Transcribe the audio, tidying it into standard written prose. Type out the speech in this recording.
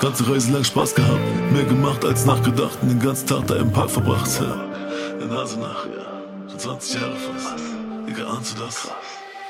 Ganze Reise lang Spaß gehabt, mehr gemacht als nachgedacht und den ganzen Tag da im Park verbracht. Ja. In Hasenach, ja. Schon 20 Jahre fast. Digga, ahnst du das?